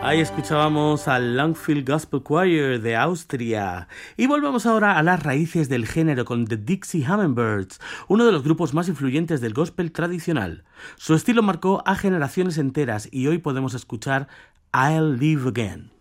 Ahí escuchábamos al Longfield Gospel Choir de Austria. Y volvemos ahora a las raíces del género con The Dixie Hummingbirds, uno de los grupos más influyentes del gospel tradicional. Su estilo marcó a generaciones enteras y hoy podemos escuchar I'll Live Again.